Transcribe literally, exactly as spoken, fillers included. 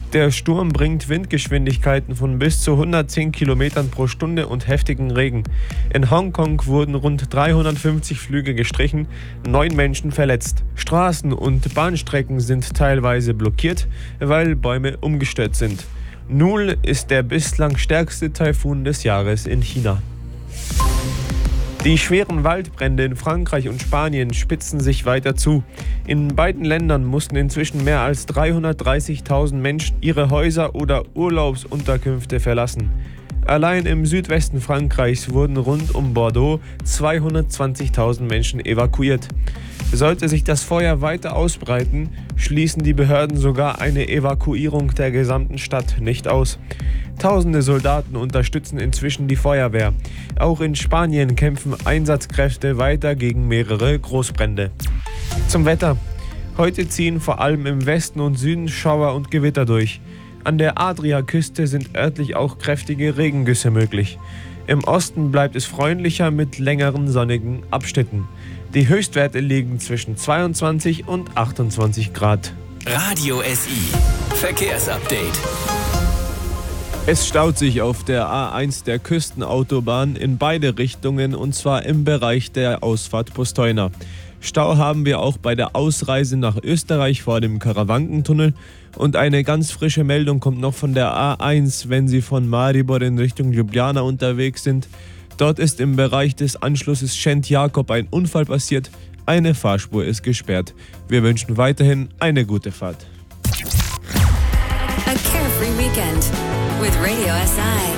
Der Sturm bringt Windgeschwindigkeiten von bis zu hundertzehn Kilometern pro Stunde und heftigen Regen. In Hongkong wurden rund dreihundertfünfzig Flüge gestrichen, neun Menschen verletzt. Straßen und Bahnstrecken sind teilweise blockiert, weil Bäume umgestürzt sind. Nul ist der bislang stärkste Taifun des Jahres in China. Die schweren Waldbrände in Frankreich und Spanien spitzen sich weiter zu. In beiden Ländern mussten inzwischen mehr als dreihundertdreißigtausend Menschen ihre Häuser oder Urlaubsunterkünfte verlassen. Allein im Südwesten Frankreichs wurden rund um Bordeaux zweihundertzwanzigtausend Menschen evakuiert. Sollte sich das Feuer weiter ausbreiten, schließen die Behörden sogar eine Evakuierung der gesamten Stadt nicht aus. Tausende Soldaten unterstützen inzwischen die Feuerwehr. Auch in Spanien kämpfen Einsatzkräfte weiter gegen mehrere Großbrände. Zum Wetter. Heute ziehen vor allem im Westen und Süden Schauer und Gewitter durch. An der Adriaküste sind örtlich auch kräftige Regengüsse möglich. Im Osten bleibt es freundlicher mit längeren sonnigen Abschnitten. Die Höchstwerte liegen zwischen zweiundzwanzig und achtundzwanzig Grad. Radio S I Verkehrsupdate. Es staut sich auf der A eins der Küstenautobahn in beide Richtungen und zwar im Bereich der Ausfahrt Posteuner. Stau haben wir auch bei der Ausreise nach Österreich vor dem Karawankentunnel und eine ganz frische Meldung kommt noch von der A eins, wenn Sie von Maribor in Richtung Ljubljana unterwegs sind. Dort ist im Bereich des Anschlusses Szent-Jakob ein Unfall passiert. Eine Fahrspur ist gesperrt. Wir wünschen weiterhin eine gute Fahrt. A carefree weekend with Radio S I.